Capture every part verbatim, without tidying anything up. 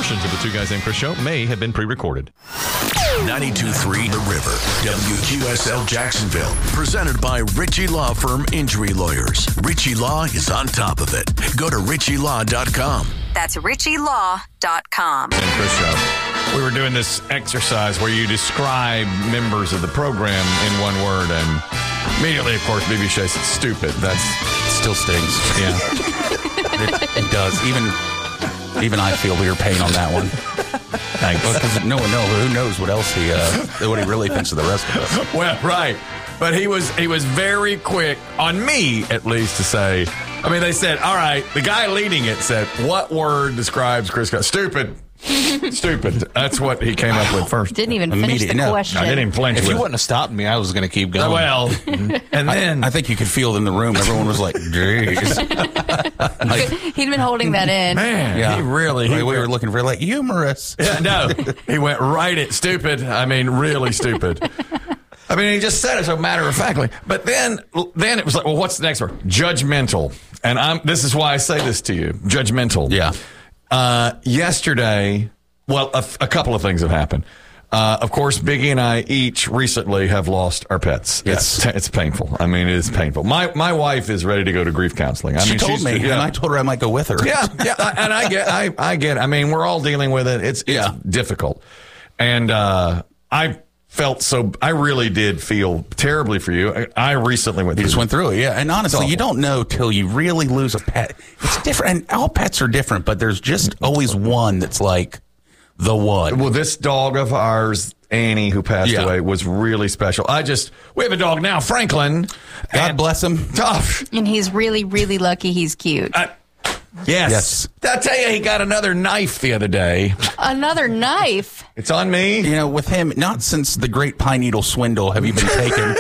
portions of the Two Guys Named Chris show may have been pre-recorded. ninety-two point three The River, W Q S L Jacksonville. Presented by Ritchie Law Firm Injury Lawyers. Ritchie Law is on top of it. Go to ritchie law dot com. That's ritchie law dot com. And Chris show. We were doing this exercise where you describe members of the program in one word, and immediately, of course, B B Shea said stupid. That's It still stings. yeah. It, it does. Even even I feel weird pain on that one. Thanks. Because no one knows. Who knows what else he uh, what he really thinks of the rest of us. Well, right. But he was he was very quick, on me at least, to say, I mean, they said, all right, the guy leading it said, what word describes Chris Scott? Stupid. Stupid. That's what he came up with first. Didn't even finish Immediate- the no, question. I didn't even flinch If with you it. wouldn't have stopped me, I was going to keep going. Well, and then... I think you could feel it in the room. Everyone was like, "Jeez." Like, He'd been holding that in. man, yeah, he really... He Like, we went- were looking for like humorous. Yeah, no, he went right at stupid. I mean, really stupid. I mean, he just said it so matter of factly. But then, then it was like, well, what's the next word? Judgmental. And I'm. This is why I say this to you. Judgmental. Yeah. Uh, yesterday, well, a, a couple of things have happened. Uh, of course, Biggie and I each recently have lost our pets. Yes. It's, it's painful. I mean, it is painful. My my wife is ready to go to grief counseling. I She mean, told she's, me, yeah. and I told her I might go with her. Yeah, yeah, I- and I get, I, I get. I mean, we're all dealing with it. It's, it's Yeah. difficult, and uh, I felt so. I really did feel terribly for you. I, I recently went. You through just went through it, yeah. And honestly, you don't know till you really lose a pet. It's different, and all pets are different, but there's just always one that's like the one. Well, this dog of ours, Annie, who passed Yeah. away, was really special. I just, we have a dog now, Franklin. God and- bless him. Tough. And he's really, really lucky he's cute. I, yes. Yes. I'll tell you, he got another knife the other day. Another knife. It's on me. You know, with him, not since the Great Pine Needle Swindle have you been taken.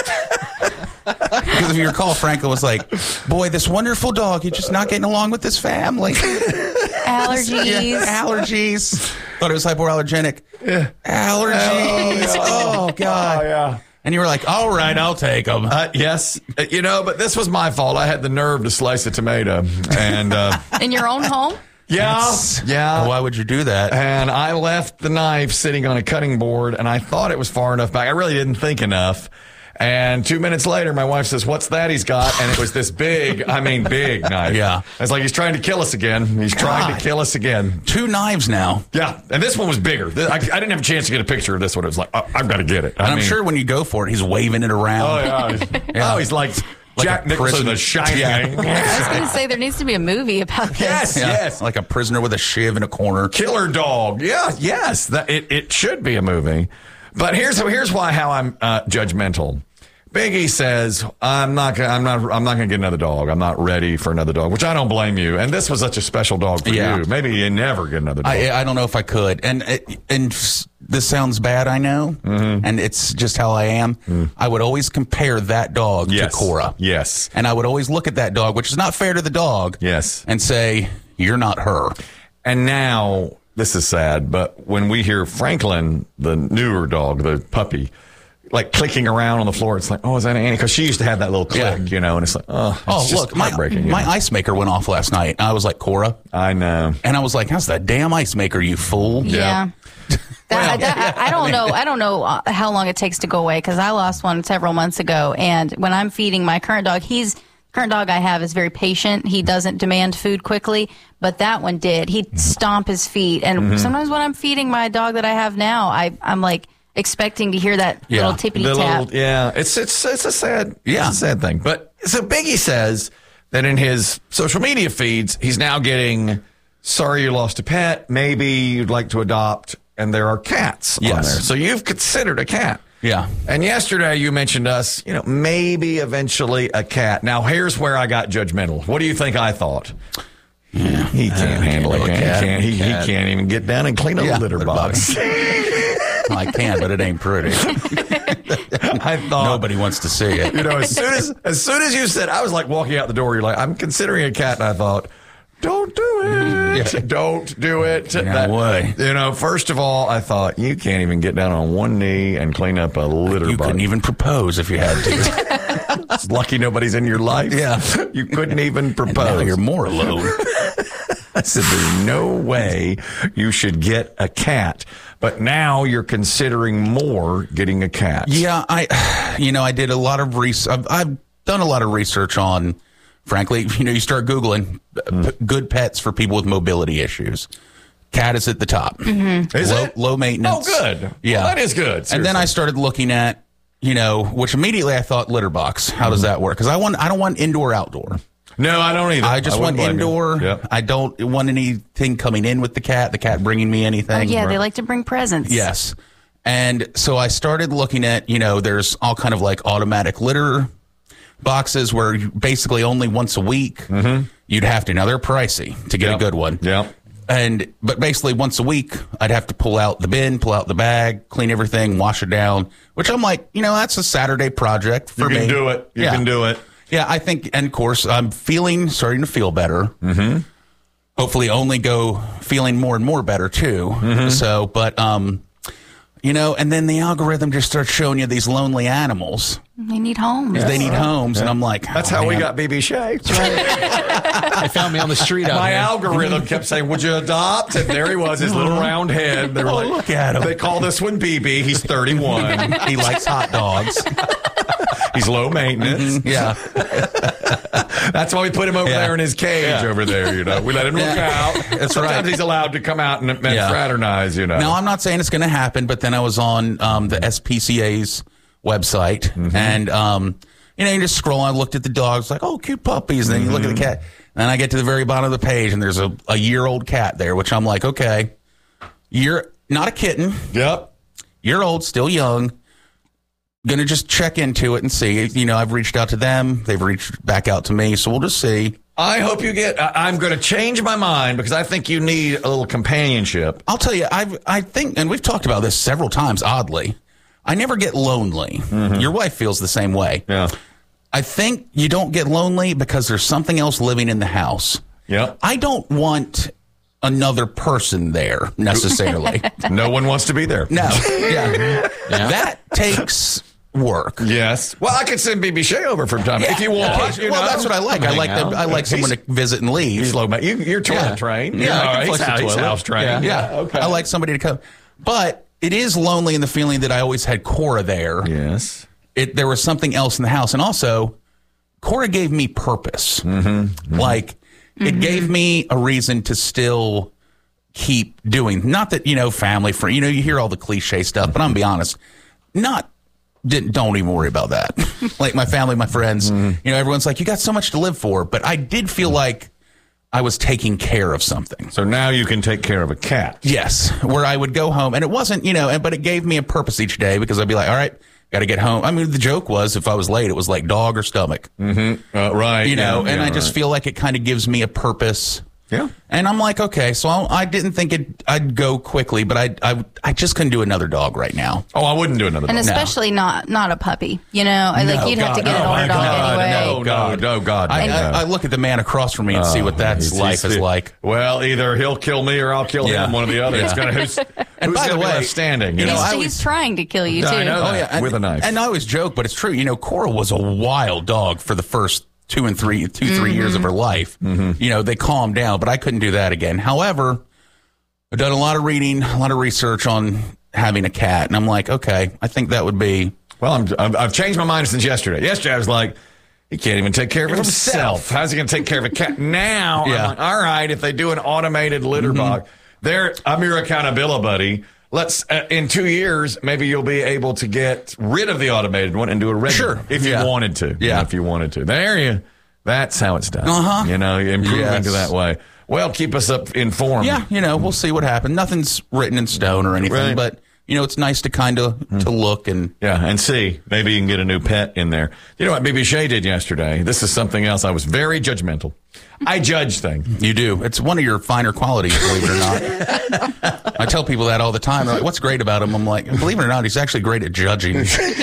Because if you recall, Franklin was like, boy, this wonderful dog, he's just not getting along with his family. Allergies. Yeah, allergies. Thought it was hypoallergenic. Allergies. Oh, God. Oh, yeah. And you were like, all right, I'll take them. Uh, yes. Uh, You know, but this was my fault. I had the nerve to slice a tomato. And, uh, In your own home? yeah. Yeah. Why would you do that? And I left the knife sitting on a cutting board, and I thought it was far enough back. I really didn't think enough. And two minutes later, my wife says, what's that he's got? And it was this big, I mean, big knife. Yeah. It's like he's trying to kill us again. He's trying God. to kill us again. Two knives now. Yeah. And this one was bigger. Th- I, I didn't have a chance to get a picture of this one. It was like, oh, I've got to get it. I And I'm mean- sure when you go for it, he's waving it around. Oh, yeah. He's, Yeah. Oh, he's like, Like Jack a Nicholson, prison- the Shining. Yeah. I was going to say there needs to be a movie about this. Yes, Yeah, yes. like a prisoner with a shiv in a corner. Killer dog. Yeah, yes. That it, it should be a movie. But here's here's why how I'm uh, judgmental. Biggie says, I'm not gonna, I'm not I'm not going to get another dog. I'm not ready for another dog, which I don't blame you. And this was such a special dog for Yeah. you. Maybe you never get another dog. I, I don't know if I could. And it, and s- this sounds bad, I know. Mm-hmm. And it's just how I am. Mm. I would always compare that dog yes. to Cora. Yes. And I would always look at that dog, which is not fair to the dog. Yes. And say, you're not her. And now, this is sad, but when we hear Franklin, the newer dog, the puppy, like clicking around on the floor, it's like, oh, is that Annie? Because she used to have that little click, Yeah. you know, and it's like, oh, it's Oh, just look, my, heartbreaking. you my know? ice maker went off last night. And I was like, Cora. I know. And I was like, how's that damn ice maker, you fool? Yeah. That, that, I, I don't know. I don't know uh, how long it takes to go away because I lost one several months ago. And when I'm feeding my current dog, he's current dog I have is very patient. He doesn't demand food quickly, but that one did. He'd stomp his feet. And Mm-hmm. sometimes when I'm feeding my dog that I have now, I, I'm like expecting to hear that Yeah. little tippity The tap. little- yeah, it's it's it's a sad Yeah. it's a sad thing. But so Biggie says that in his social media feeds, he's now getting sorry you lost a pet, maybe you'd like to adopt, and there are cats on Yes. there. So you've considered a cat. Yeah. And yesterday you mentioned us, you know, maybe eventually a cat. Now here's where I got judgmental. What do you think I thought? Yeah. He can't handle it. handle a He cat. can't, he, he Cat. can't even get down and clean a Yeah, litter litter box. I can, but it ain't pretty. I thought Nobody wants to see it. You know, as soon as as soon as you said, I was like walking out the door. You're like, I'm considering a cat, and I thought, don't do it, Yeah. don't do it. No way. You know, first of all, I thought you can't even get down on one knee and clean up a litter You box. couldn't even propose if you had to. It's lucky nobody's in your life. Yeah. you couldn't even And now propose. you're more alone. I said, there's no way you should get a cat. But now you're considering more getting a cat. Yeah, I, you know, I did a lot of research. I've, I've done a lot of research on, frankly, you know, you start Googling mm. p- good pets for people with mobility issues. Cat is at the top. Mm-hmm. Is low, it? Low maintenance. Oh, good. Yeah. Well, that is good. Seriously. And then I started looking at, you know, which immediately I thought litter box. How does that work? Because I want, I don't want indoor outdoor. No, I don't either. I just I want indoor. Yep. I don't want anything coming in with the cat. The cat bringing me anything. Oh, yeah, right. they like to bring presents. Yes. And so I started looking at, you know, there's all kind of like automatic litter boxes where you basically only once a week mm-hmm. you'd have to. Now they're pricey to get yep. a good one. Yeah. And but basically once a week I'd have to pull out the bin, pull out the bag, clean everything, wash it down. Which I'm like, you know, that's a Saturday project for me. You can do it. You yeah. can do it. Yeah, I think, and of course, I'm feeling, starting to feel better. Mm-hmm. Hopefully only go feeling more and more better, too. Mm-hmm. So, but, um, you know, and then the algorithm just starts showing you these lonely animals. They need homes. They need homes, Yeah. and I'm like, That's oh, how we man. got B B Shay. They found me on the street out My here. algorithm kept saying, would you adopt? And there he was, his little round head. They were Oh, like, look at him. They call this one B B. He's thirty-one. He likes hot dogs. He's low maintenance. Yeah. That's why we put him over Yeah. there in his cage Yeah. over there, you know. We let him look Yeah. out. That's Sometimes right. he's allowed to come out and, and Yeah. fraternize, you know. Now, I'm not saying it's going to happen, but then I was on um, the S P C A's website, Mm-hmm. and um, you know, you just scroll. I looked at the dogs, like, oh, cute puppies. And then you look at the cat, and I get to the very bottom of the page, and there's a, a year old cat there, which I'm like, okay, you're not a kitten, Yep. year old, still young. Gonna just check into it and see. You know, I've reached out to them, they've reached back out to me, so we'll just see. I hope you get, I, I'm going to change my mind because I think you need a little companionship. I'll tell you, I I think, and we've talked about this several times. Oddly, I never get lonely. Your wife feels the same way. Yeah. I think you don't get lonely because there's something else living in the house. Yep. I don't want another person there necessarily. No one wants to be there. No. Yeah. That takes work. Yes. Well, I could send B B Shay over from time if you want. You well, know? that's what I like. I Hang like out. them, I like someone to visit and leave. He's low. You, you're toilet Yeah. trained. Yeah, You know, I can he's, flush the house, he's toilet. house trained. Yeah. Yeah. Okay. I like somebody to come. But it is lonely in the feeling that I always had Cora there. Yes. It, there was something else in the house. And also, Cora gave me purpose. Mm-hmm. Mm-hmm. Like, it gave me a reason to still keep doing. Not that, you know, family, friend, you know, you hear all the cliche stuff, but I'm going to be honest, not, didn't, don't even worry about that. Like, my family, my friends, mm-hmm. you know, everyone's like, you got so much to live for. But I did feel like I was taking care of something. So now you can take care of a cat. Yes, where I would go home, and it wasn't, you know, but it gave me a purpose each day because I'd be like, all right, got to get home. I mean, the joke was if I was late, it was like dog or stomach, Mm-hmm. Uh, right. you know, yeah, and yeah, I just right. feel like it kind of gives me a purpose. Yeah. And I'm like, okay, so I, I didn't think it, I'd go quickly, but I, I, I just couldn't do another dog right now. Oh, I wouldn't do another And dog. especially not not a puppy. You know, I like No, you'd have to God, get no, an older my dog God, anyway. No, no, no, God. I, no. I, I look at the man across from me and see what that's He's- life he's- is like. Well, either he'll kill me or I'll kill Yeah. him, one or the other. It's gonna, who's And who's by the gonna be way, left standing? you You know, know, He's, I he's was- trying to kill you too. I know that. Oh yeah, and, with a knife. And I always joke, but it's true. You know, Cora was a wild dog for the first two and three, two three Mm-hmm. years of her life. Mm-hmm. You know, they calmed down, but I couldn't do that again. However, I've done a lot of reading, a lot of research on having a cat, and I'm like, okay, I think that would be. Well, I'm, I'm, I've changed my mind since yesterday. Yesterday, I was like, he can't even take care of himself. How's he going to take care of a cat? Now, Yeah. I'm like, all right, if they do an automated litter box, there, I'm your accountability buddy. Let's, uh, in two years, maybe you'll be able to get rid of the automated one and do a regular. Sure. If you Yeah. wanted to. Yeah. If you wanted to. There you, that's how it's done. Uh-huh. You know, improving Yes. to that way. Well, keep us up informed. Yeah, you know, we'll see what happens. Nothing's written in stone or anything, Right. but you know, it's nice to kind of to look and. Yeah, and see. Maybe you can get a new pet in there. You know what B B Shay did yesterday? This is something else. I was very judgmental. I judge things. You do. It's one of your finer qualities, believe it or not. I tell people that all the time. They're like, what's great about him? I'm like, believe it or not, he's actually great at judging.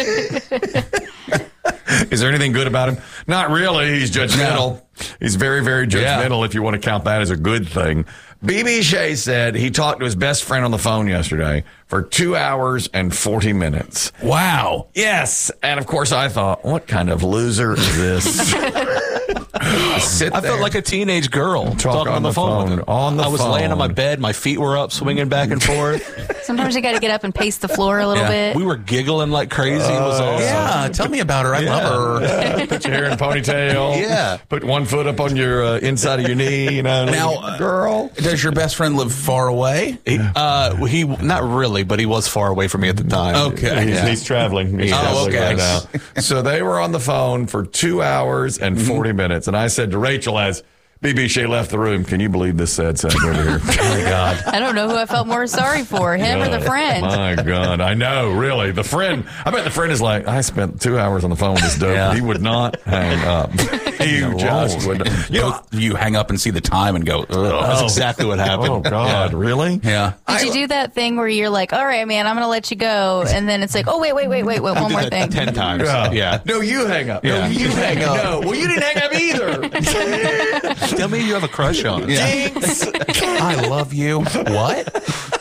Is there anything good about him? Not really. He's judgmental. He's very, very judgmental, Yeah. if you want to count that as a good thing. B B Shay said he talked to his best friend on the phone yesterday for two hours and forty minutes. Wow. Yes. And of course, I thought, what kind of loser is this? Sit I there. felt like a teenage girl talking on on the, the phone. phone, with him. on the I was phone. laying on my bed. My feet were up, swinging back and forth. Sometimes you got to get up and pace the floor a little Yeah. bit. We were giggling like crazy. It was awesome. Yeah, tell me about her. I love her. Yeah, put your hair in a ponytail. Yeah. Put one foot up on your uh, inside of your knee. You know, Now, like, uh, girl. Does your best friend live far away? He, uh, he not really, but he was far away from me at the time. Okay. He's, Yeah. he's traveling. He's Oh, traveling okay. right now. So they were on the phone for two hours and forty minutes. And I said to Rachel as B B Shea left the room, can you believe this sad sack over here? Oh, my God. I don't know who I felt more sorry for, him or the friend. My God. I know, really. The friend, I bet the friend is like, I spent two hours on the phone with this dope. Yeah. He would not hang up. He just would. You know, Both you hang up and see the time and go, ugh. That's exactly what happened. oh, God. Really? Yeah. Did you do that thing where you're like, all right, man, I'm going to let you go. And then it's like, oh, wait, wait, wait, wait, wait, one Did more that thing. ten times. Yeah. No, you hang up. No, Yeah. you hang up. No. Well, you didn't hang up either. Tell me you have a crush on. Jinx. I love you. What?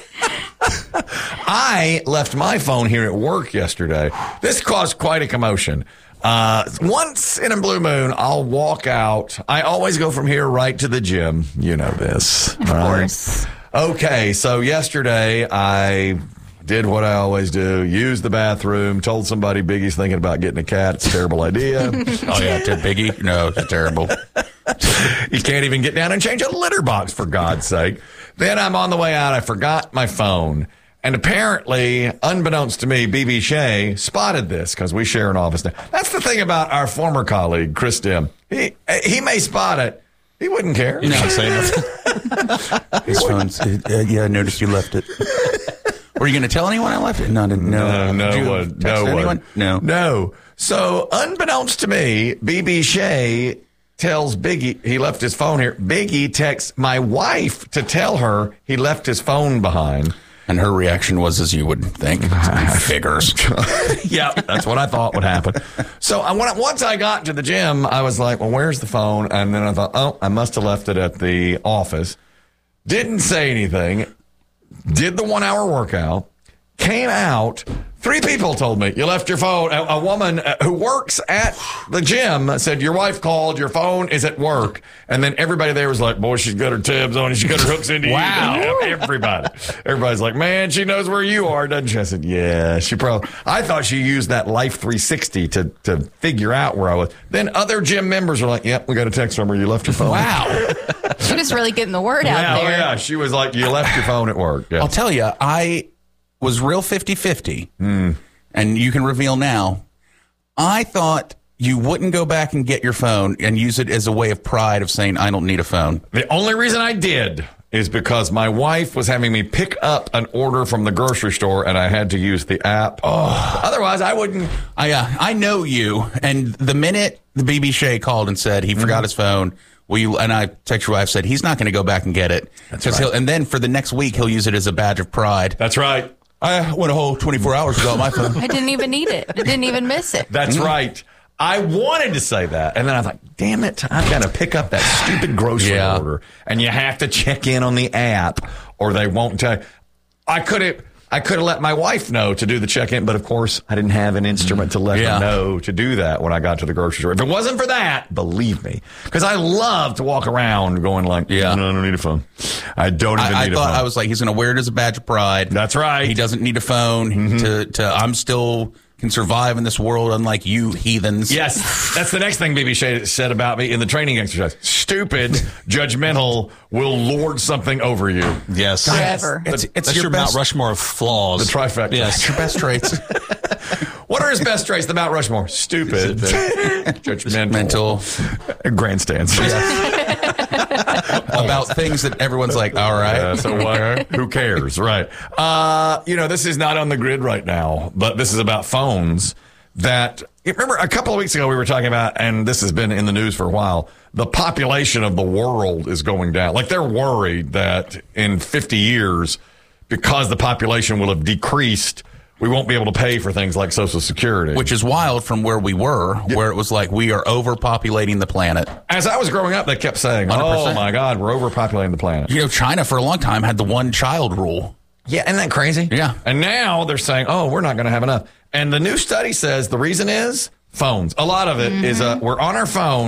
I left my phone here at work yesterday. This caused quite a commotion. Uh, once in a blue moon, I'll walk out. I always go from here right to the gym. You know this. Of course. Okay, so yesterday I did what I always do, used the bathroom, told somebody Biggie's thinking about getting a cat. It's a terrible idea. Oh, yeah, to Biggie? No, it's terrible. You can't even get down and change a litter box, for God's sake. Then I'm on the way out. I forgot my phone. And apparently, unbeknownst to me, B B Shea spotted this because we share an office now. That's the thing about our former colleague, Chris Dim. He he may spot it. He wouldn't care. You know what I'm saying? His phone's, uh, yeah, I noticed you left it. Were you going to tell anyone I left it? No, no, No, no Did you one. text No anyone? one. No. No. So, unbeknownst to me, B B Shea tells Biggie he left his phone here. Biggie texts my wife to tell her he left his phone behind. And her reaction was as you would think. Figures. Yeah, that's what I thought would happen. So I, when I, once I got to the gym, I was like, well, where's the phone? And then I thought, oh, I must have left it at the office. Didn't say anything. Did the one hour workout. Came out. Three people told me, you left your phone. A, a woman uh, who works at the gym said, your wife called, your phone is at work. And then everybody there was like, boy, she's got her tabs on, she's got her hooks into Wow. you. Yeah, everybody. Everybody's like, man, she knows where you are, doesn't she? I said, yeah, she probably. I thought she used that Life three sixty to, to figure out where I was. Then other gym members were like, yep, we got a text from her, you left your phone. Wow. She was really getting the word Yeah, out oh, there. yeah. She was like, you left your phone at work. Yeah. I'll tell you, I was real fifty-fifty. Mm. And you can reveal now. I thought you wouldn't go back and get your phone and use it as a way of pride of saying, I don't need a phone. The only reason I did is because my wife was having me pick up an order from the grocery store and I had to use the app. Oh. Otherwise, I wouldn't. I uh, I know you. And the minute the B B Shea called and said he forgot his phone, will you, and I text your wife, said he's not going to go back and get it. That's 'Cause right. he'll, and then for the next week, he'll use it as a badge of pride. That's right. I went a whole twenty-four hours without my phone. I didn't even need it. I didn't even miss it. That's right. I wanted to say that. And then I thought, damn it, I've got to pick up that stupid grocery Yeah. order. And you have to check in on the app or they won't tell you. I could have. I could have let my wife know to do the check-in, but of course, I didn't have an instrument to let Yeah. her know to do that when I got to the grocery store. If it wasn't for that, believe me, because I love to walk around going like, Yeah. no, I don't need a phone. I don't even I, I need a thought phone. I was like, he's going to wear it as a badge of pride. That's right. He doesn't need a phone Mm-hmm. to, to. I'm still can survive in this world, unlike you heathens. Yes, that's the next thing B B Shea said about me in the training exercise. Stupid, judgmental, will lord something over you. Yes. Forever. It's, it's That's your, your best, Mount Rushmore of flaws. The trifecta. Yes. it's your best traits. What are his best traits? The Mount Rushmore. Stupid, judgmental, Mental. grandstands. About things that everyone's like, all right. Uh, so what? Who cares, right? Uh, you know, this is not on the grid right now, but this is about phones. That remember a couple of weeks ago we were talking about, and this has been in the news for a while. The population of the world is going down. Like they're worried that in fifty years, because the population will have decreased, we won't be able to pay for things like Social Security. Which is wild from where we were, where it was like we are overpopulating the planet. as I was growing up, they kept saying, one hundred "Oh percent. my God, we're overpopulating the planet." You know, China for a long time had the one child rule. Yeah, isn't that crazy? Yeah. And now they're saying, oh, we're not going to have enough. And the new study says the reason is phones. A lot of it is uh, we're on our phone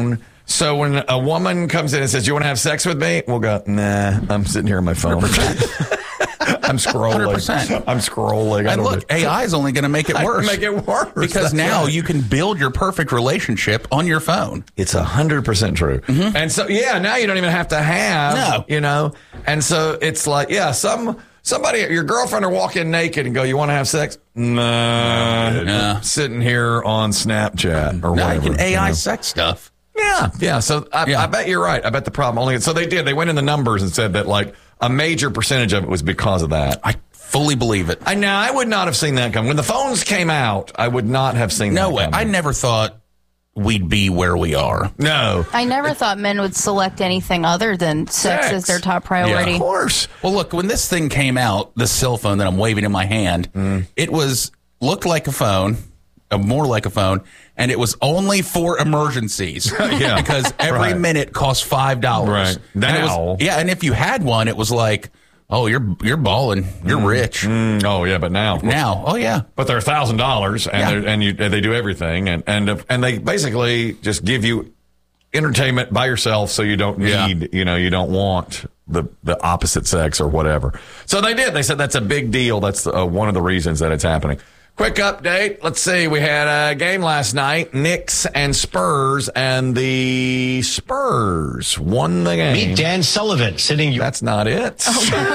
So when a woman comes in and says, "You want to have sex with me?" We'll go, "Nah, I'm sitting here on my phone." I'm scrolling. one hundred percent. I'm scrolling. I And don't look, know. A I is only going to make it worse. Make it worse. Because That's now right. you can build your perfect relationship on your phone. It's one hundred percent true. Mm-hmm. And so, yeah, now you don't even have to have, No. you know. And so it's like, yeah, some somebody, your girlfriend will walk in naked and go, "You want to have sex?" Nah. Nah. Sitting here on Snapchat or Now whatever. you can A I you know. sex stuff. Yeah, yeah. So I, Yeah. I bet you're right. I bet the problem only. So they did. They went in the numbers and said that like a major percentage of it was because of that. I fully believe it. I now I would not have seen that come when the phones came out. I would not have seen No that way. coming. I never thought we'd be where we are. No, I never thought men would select anything other than sex, Sex. as their top priority. of course. Well, look, when this thing came out, this cell phone that I'm waving in my hand, Mm. it was looked like a phone, uh, more like a phone, and it was only for emergencies. Yeah. Because every Right. minute cost five dollars. Right. And it was- Now- yeah, and if you had one, it was like, oh, you're you're balling, you're rich. Mm, oh yeah, but now Now, oh yeah, But they're a thousand dollars, and Yeah. they're and you and they do everything, and and and they basically just give you entertainment by yourself, so you don't need, Yeah. you know, you don't want the the opposite sex or whatever. So they did. They said that's a big deal. That's uh, one of the reasons that it's happening. Quick update. Let's see. We had a game last night, Knicks and Spurs, and the Spurs won the game. Meet Dan Sullivan sitting. That's not it.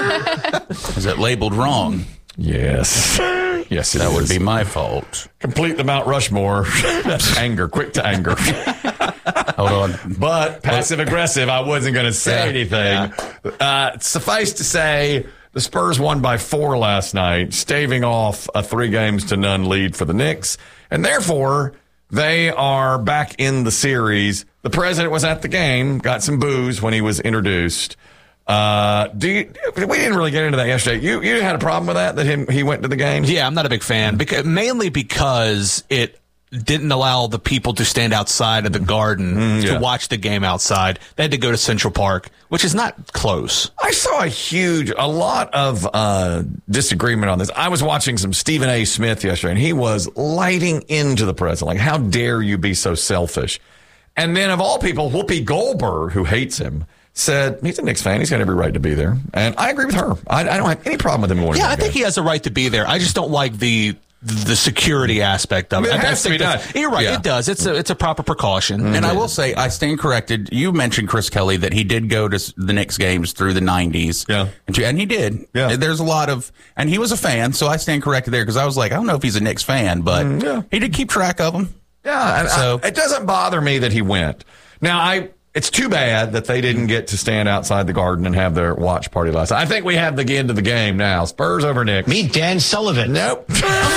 is it labeled wrong? Yes. Yes, it That would is. be my fault. Complete the Mount Rushmore. Anger, quick to anger. Hold on. But passive aggressive, I wasn't going to say Yeah, anything. Uh, suffice to say, the Spurs won by four last night, staving off a three games to none lead for the Knicks. And therefore, they are back in the series. The president was at the game, got some booze when he was introduced. Uh, do you, we didn't really get into that yesterday. You you had a problem with that, that him he went to the game? Yeah, I'm not a big fan, because, mainly because it didn't allow the people to stand outside of the garden yeah. to watch the game outside. They had to go to Central Park, which is not close. I saw a huge, a lot of uh, disagreement on this. I was watching some Stephen A. Smith yesterday, and he was lighting into the president. Like, how dare you be so selfish? And then, of all people, Whoopi Goldberg, who hates him, said he's a Knicks fan. He's got every right to be there. And I agree with her. I, I don't have any problem with him going to Yeah, the I think game. he has a right to be there. I just don't like the the security aspect of I mean, it. it I has to think be that's- done. You're right. Yeah. It does. It's a it's a proper precaution. And I will say, I stand corrected. You mentioned Chris Kelly that he did go to s- the Knicks games through the nineties. Yeah. And, she- and he did. Yeah. There's a lot of, and he was a fan, so I stand corrected there because I was like, I don't know if he's a Knicks fan, but yeah. he did keep track of them. Yeah, and So- I, it doesn't bother me that he went. Now, I it's too bad that they didn't get to stand outside the garden and have their watch party last night. I think we have the end of the game now. Spurs over Knicks. Meet Dan Sullivan. Nope.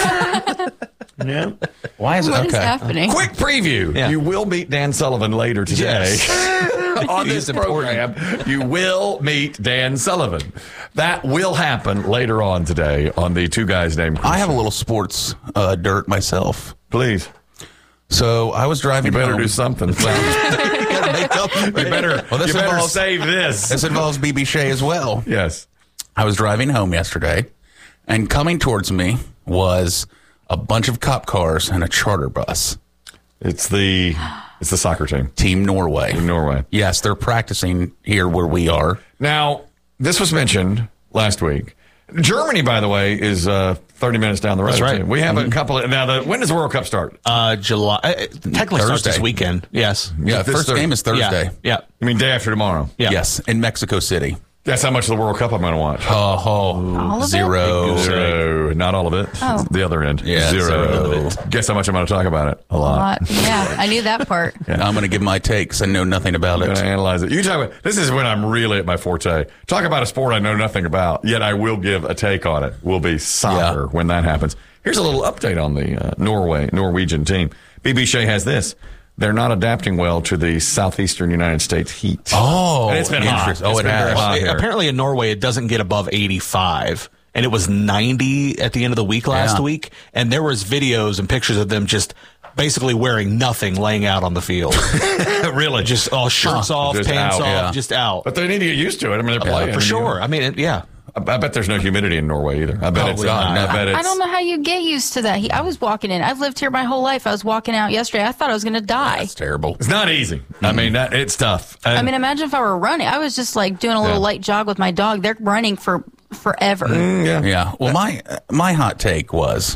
Yeah. Why is it What is okay? happening? Quick preview. Yeah. You will meet Dan Sullivan later today. On this He's program, you will meet Dan Sullivan. That will happen later on today on the Two Guys Named Chris. I have a little sports uh, dirt myself. Please. So I was driving You better home. do something. you Gotta make up for it. better, Well, this you better involves- save this. This involves B B Shea as well. Yes. I was driving home yesterday, and coming towards me was a bunch of cop cars and a charter bus. It's the it's the soccer team Team Norway. in Norway. Yes, they're practicing here where we are. Now, this was mentioned last week. Germany, by the way, is uh, thirty minutes down the road. That's right. too. We have a couple of, now, the, when does the World Cup start? Uh, July uh, it technically starts Thursday. this weekend. Yes. Yeah, this first Thur- game is Thursday. Yeah. Yeah. I mean, day after tomorrow. Yeah. Yes, in Mexico City. That's how much of the World Cup I'm going to watch. Oh, All of it? zero. Zero. Not all of it. Oh. The other end. Yeah, Zero. zero. Guess how much I'm going to talk about it? A A lot. lot. Yeah, I knew that part. I'm going to give my takes. I know nothing about I'm going it. to analyze it. You talk about, this is when I'm really at my forte. Talk about a sport I know nothing about, yet I will give a take on it. Will be soccer Yeah. when that happens. Here's a little update on the uh, Norway Norwegian team. B B Shea has this. They're not adapting well to the southeastern United States heat. Oh, And it's been hot. interest- Oh, It's it been very has. hot. It- here. apparently in Norway it doesn't get above eighty-five, and it was ninety at the end of the week last Yeah. week, and there was videos and pictures of them just basically wearing nothing, laying out on the field. really? Just all shirts off, Just pants out, off, yeah. just out. But they need to get used to it. I mean, they're playing. For sure. I mean, it, yeah. I, I bet there's no humidity in Norway either. I bet Probably it's. not. I bet it's. I don't know how you get used to that. He, I was walking in. I've lived here my whole life. I was walking out yesterday. I thought I was going to die. That's terrible. It's not easy. Mm-hmm. I mean, that, it's tough. And, I mean, imagine if I were running. I was just like doing a little Yeah. light jog with my dog. They're running for forever. mm, yeah. Yeah. Well, my my hot take was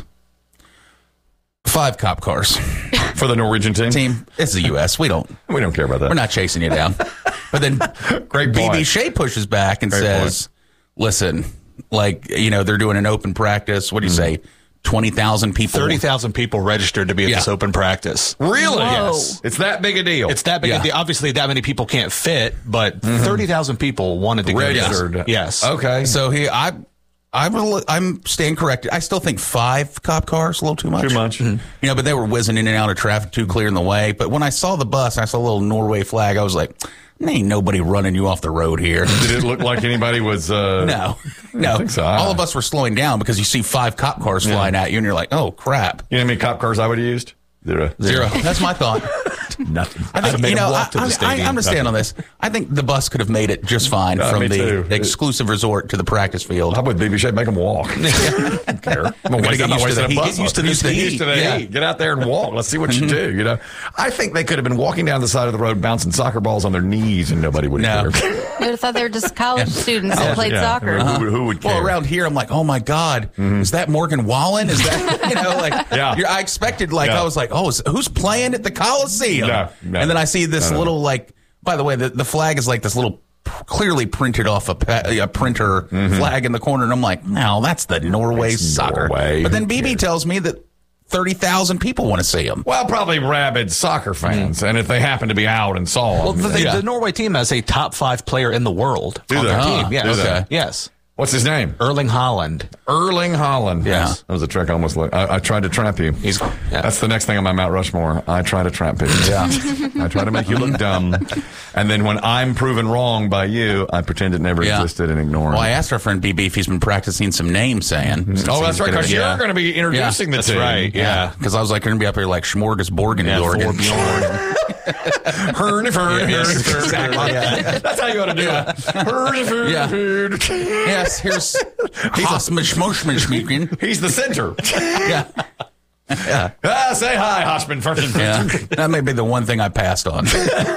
five cop cars. For the Norwegian team, Team, it's the U S. We don't we don't care about that. we're not chasing you down. But then Great B B point. Shea pushes back and Great says, "Listen, like you know, they're doing an open practice. What do you say? Twenty thousand people. thirty thousand people registered to be at Yeah. this open practice. Really? Whoa. Yes. It's that big a deal. It's that big. Yeah. A deal. Obviously, that many people can't fit, but thirty thousand people wanted to go. registered. Yes. Okay. So he, I, I'm, a li- I'm staying corrected. I still think five cop cars a little too much. Too much. You know, but they were whizzing in and out of traffic, too clear in the way. But when I saw the bus, I saw a little Norway flag. I was like, there ain't nobody running you off the road here. Did it look like anybody was? Uh, No, no. think so. All of us were slowing down because you see five cop cars flying at you, and you're like, "Oh crap!" You know how many cop cars I would have used? Zero. Zero. That's my thought. Nothing. I think, made you them know, walk to the I, I, stadium. I understand on this. I think the bus could have made it just fine Uh, from me the too. exclusive resort to the practice field. How about B B Shea? Make them walk. I don't care. I'm gonna waste, get I'm not used to wasting the a heat. bus. Get used to the Get heat. used to the Yeah. heat. Get out there and walk. Let's see what you do. You know, I think they could have been walking down the side of the road, bouncing soccer balls on their knees, and nobody would have No. cared. I would have thought they were just college students that played Yeah. soccer. Who, would- who would care? Well, around here, I'm like, oh my god, is that Morgan Wallen? Is that you know, like, Yeah. you're, I expected, like, Yeah. I was like, oh, is, who's playing at the Coliseum? No, no. and then I see this No, no. little, like, by the way, the, the flag is like this little, clearly printed off a, pa- a printer flag in the corner, and I'm like, no, that's the Norway It's soccer. Norway. But then Who B B cares? tells me that thirty thousand people want to see him. Well, probably rabid soccer fans, and if they happen to be out and saw Well, them, the, Yeah. the Norway team has a top five player in the world Do on they? their Huh. team. Yes. Do they? Yes. what's his name? Erling Haaland. Erling Haaland. Yes. That was a trick. I almost looked. I, I tried to trap you. He's- yeah. That's the next thing on my Mount Rushmore. I try to trap people. Yeah. I try to make you look dumb. And then when I'm proven wrong by you, I pretend it never Yeah. existed and ignore Well, I it. asked our friend B B if he's been practicing some name saying. Oh, that's right. Because you're going to be introducing the That's team. right. Yeah. Because I was like, going to be up here like Smorgasborg and Yeah, Jorgen. Thorbjorn. Hern, Hern, Yes, Hern, Hern, exactly. Hern. Yeah. That's how you ought to do it. Hern, Hern, Yeah. Hern. Yes, here's Hosmishmoshmishmikin. He's the center. Yeah. Yeah. Ah, say hi, Hoshman. Yeah. That may be the one thing I passed on.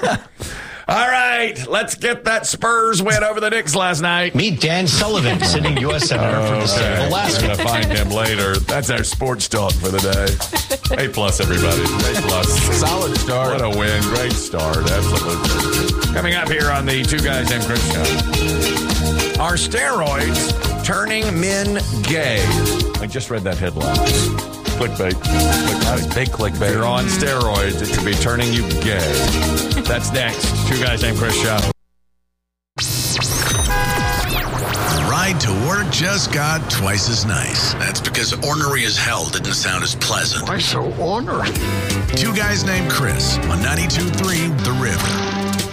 All right, let's get that Spurs win over the Knicks last night. Meet Dan Sullivan, sitting U S Senator from the state of We're Alaska. going to find him later. That's our sports talk for the day. A plus, everybody. A plus. Solid start. What a win. Great start. Absolutely. Coming up here on the Two Guys Named Chris show. Are steroids turning men gay? I just read that headline. Clickbait. Clickbait. Big clickbait. If you're on steroids, it could be turning you gay. That's next. Two Guys Named Chris show. Ride to work just got twice as nice. That's because ornery as hell didn't sound as pleasant. Why so ornery? Two Guys Named Chris on ninety-two point three The River.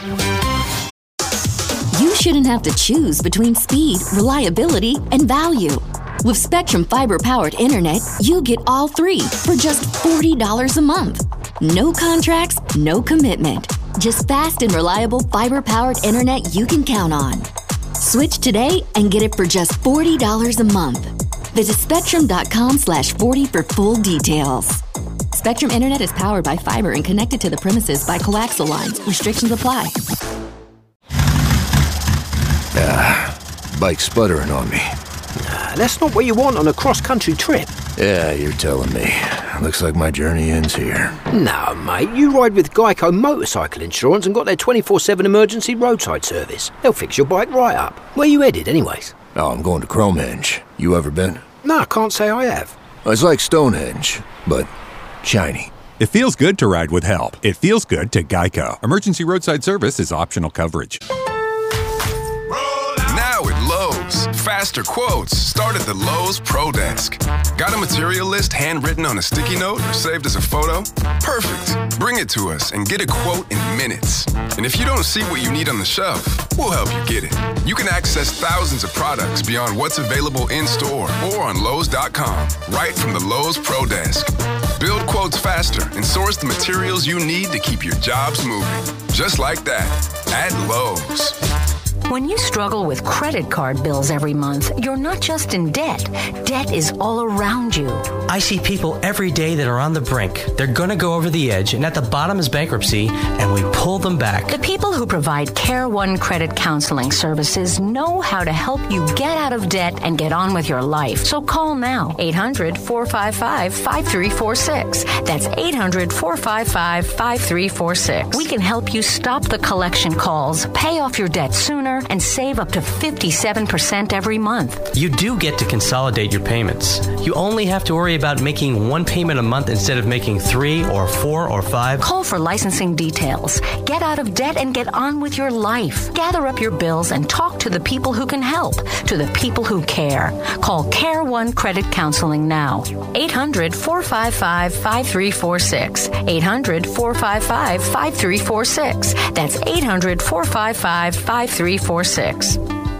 You shouldn't have to choose between speed, reliability, and value. With Spectrum Fiber-powered internet, you get all three for just forty dollars a month. No contracts, no commitment. Just fast and reliable fiber-powered internet you can count on. Switch today and get it for just forty dollars a month. Visit spectrum.com slash 40 for full details. Spectrum Internet is powered by fiber and connected to the premises by coaxial lines. Restrictions apply. Bike sputtering on me. That's not what you want on a cross-country trip. Yeah, you're telling me. Looks like my journey ends here. No, mate, you ride with Geico Motorcycle Insurance and got their twenty-four seven emergency roadside service. They'll fix your bike right up. Where you headed, anyways? Oh, I'm going to Cromehenge. You ever been? No, I can't say I have. It's like Stonehenge, but shiny. It feels good to ride with help. It feels good to Geico. Emergency roadside service is optional coverage. Now at Lowe's, faster quotes start at the Lowe's Pro Desk. Got a material list handwritten on a sticky note or saved as a photo? Perfect. Bring it to us and get a quote in minutes. And if you don't see what you need on the shelf, we'll help you get it. You can access thousands of products beyond what's available in store or on Lowe's dot com, right from the Lowe's Pro Desk. Build quotes faster and source the materials you need to keep your jobs moving. Just like that, at Lowe's. When you struggle with credit card bills every month, you're not just in debt. Debt is all around you. I see people every day that are on the brink. They're going to go over the edge, and at the bottom is bankruptcy, and we pull them back. The people who provide Care One Credit Counseling Services know how to help you get out of debt and get on with your life. So call now, eight hundred, four five five, five three four six. That's eight hundred, four five five, five three four six. We can help you stop the collection calls, pay off your debt sooner, and save up to fifty-seven percent every month. You do get to consolidate your payments. You only have to worry about making one payment a month instead of making three or four or five. Call for licensing details. Get out of debt and get on with your life. Gather up your bills and talk to the people who can help, to the people who care. Call Care One Credit Counseling now. eight hundred, four five five, five three four six. eight hundred, four five five, five three four six. That's eight hundred, four five five, five three four six.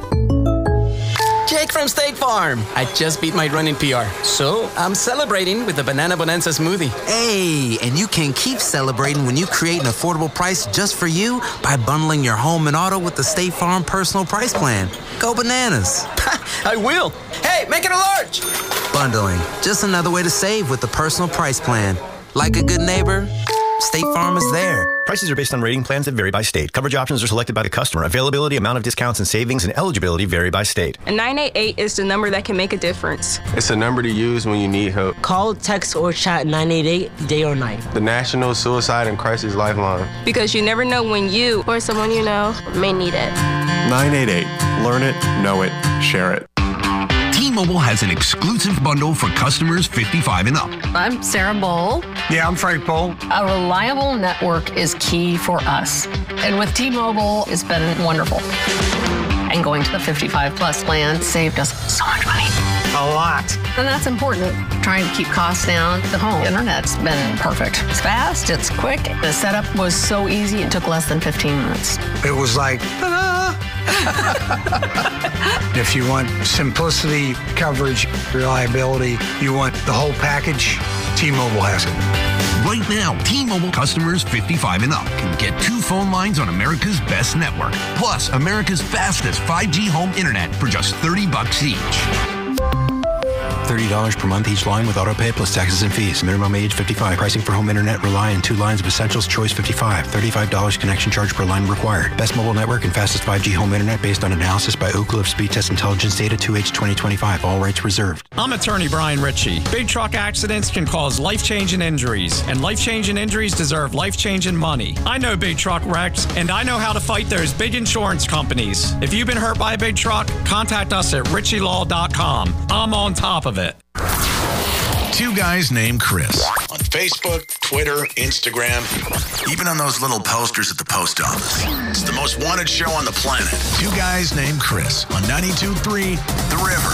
Jake from State Farm. I just beat my running P R, so I'm celebrating with the Banana Bonanza smoothie. Hey, and you can keep celebrating when you create an affordable price just for you by bundling your home and auto with the State Farm Personal Price Plan. Go bananas. I will. Hey, make it a large. Bundling, just another way to save with the Personal Price Plan. Like a good neighbor, State Farm is there. Prices are based on rating plans that vary by state. Coverage options are selected by the customer. Availability, amount of discounts and savings, and eligibility vary by state. And nine eight eight is the number that can make a difference. It's a number to use when you need help. Call, text, or chat nine eight eight, day or night. The National Suicide and Crisis Lifeline. Because you never know when you or someone you know may need it. nine eight eight. Learn it, know it, share it. T-Mobile has an exclusive bundle for customers fifty-five and up. I'm Sarah Bowl. Yeah, I'm Frank Bowl. A reliable network is key for us. And with T-Mobile, it's been wonderful. And going to the fifty-five plus plan saved us so much money. A lot. And that's important. Trying to keep costs down. The home internet's been perfect. It's fast, it's quick. The setup was so easy, it took less than fifteen minutes. It was like, ta-da! If you want simplicity, coverage, reliability, you want the whole package, T-Mobile has it. Right now, T-Mobile customers fifty-five and up can get two phone lines on America's best network, plus America's fastest five G home internet for just thirty bucks each. thirty dollars per month each line with autopay plus taxes and fees. Minimum age fifty-five. Pricing for home internet rely on two lines of essentials. Choice fifty-five. thirty-five dollars connection charge per line required. Best mobile network and fastest five G home internet based on analysis by Ookla of Speed Test Intelligence data two H twenty twenty-five. All rights reserved. I'm attorney Brian Ritchie. Big truck accidents can cause life-changing injuries, and life-changing injuries deserve life-changing money. I know big truck wrecks, and I know how to fight those big insurance companies. If you've been hurt by a big truck, contact us at richie law dot com. I'm on top of it. Two guys named Chris. On Facebook, Twitter, Instagram, even on those little posters at the post office. It's the most wanted show on the planet. Two guys named Chris on ninety-two point three The River.